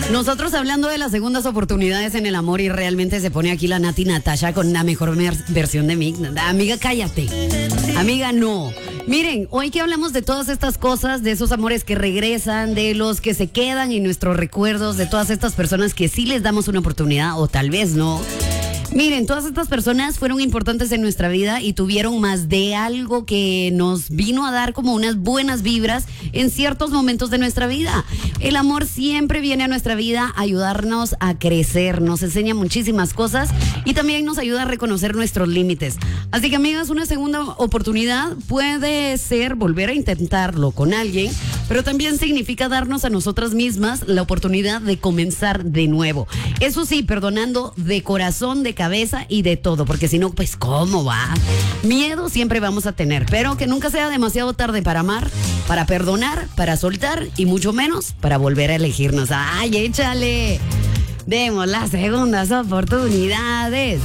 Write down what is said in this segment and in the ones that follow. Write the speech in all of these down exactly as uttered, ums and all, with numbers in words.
Nosotros hablando de las segundas oportunidades en el amor y realmente se pone aquí la Nati Natasha con la mejor versión de mí. Amiga, cállate. Amiga, no. Miren, hoy que hablamos de todas estas cosas, de esos amores que regresan, de los que se quedan en nuestros recuerdos, de todas estas personas que sí les damos una oportunidad o tal vez no. Miren, todas estas personas fueron importantes en nuestra vida y tuvieron más de algo que nos vino a dar como unas buenas vibras en ciertos momentos de nuestra vida. El amor siempre viene a nuestra vida a ayudarnos a crecer, nos enseña muchísimas cosas y también nos ayuda a reconocer nuestros límites. Así que, amigas, una segunda oportunidad puede ser volver a intentarlo con alguien, pero también significa darnos a nosotras mismas la oportunidad de comenzar de nuevo. Eso sí, perdonando de corazón, de cabeza y de todo, porque si no, pues ¿cómo va? Miedo siempre vamos a tener, pero que nunca sea demasiado tarde para amar, para perdonar, para soltar y mucho menos para volver a elegirnos. ¡Ay, échale! Demos las segundas oportunidades.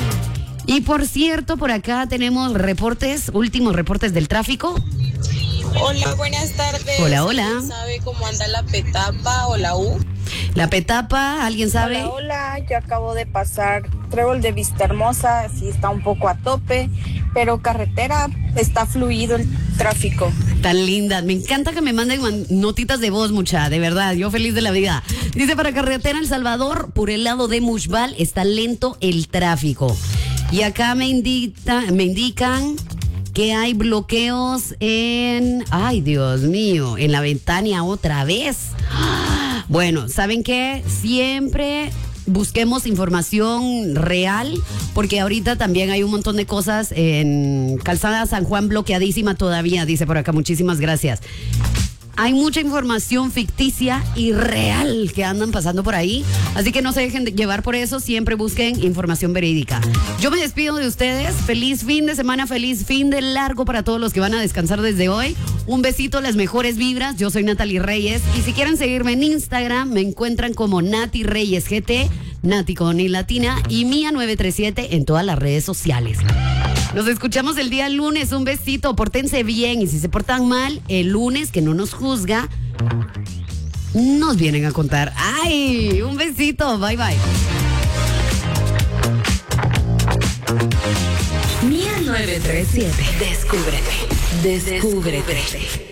Y por cierto, por acá tenemos reportes, últimos reportes del tráfico. Hola, buenas tardes. Hola, hola. ¿Alguien sabe cómo anda la Petapa o la U? La Petapa, ¿alguien sabe? Hola, hola, yo acabo de pasar Trébol de Vista Hermosa, sí está un poco a tope, pero carretera está fluido el tráfico. Tan linda, me encanta que me manden notitas de voz, mucha, de verdad, yo feliz de la vida. Dice, para carretera El Salvador, por el lado de Mushbal, está lento el tráfico. Y acá me, indica, me indican que hay bloqueos en, ay Dios mío, en la Ventania otra vez. Bueno, ¿saben qué? Siempre busquemos información real, porque ahorita también hay un montón de cosas en Calzada San Juan bloqueadísima todavía, dice por acá, muchísimas gracias. Hay mucha información ficticia y real que andan pasando por ahí, así que no se dejen de llevar por eso, siempre busquen información verídica. Yo me despido de ustedes, feliz fin de semana, feliz fin de largo para todos los que van a descansar desde hoy. Un besito, las mejores vibras, yo soy Natalie Reyes y si quieren seguirme en Instagram me encuentran como Nati Reyes G T, Nati con I latina y Mía nueve tres siete en todas las redes sociales. Nos escuchamos el día lunes, un besito, pórtense bien y si se portan mal, el lunes, que no nos juzga, nos vienen a contar. ¡Ay! Un besito, bye bye. Mía nueve tres siete, descúbrete, descúbrete.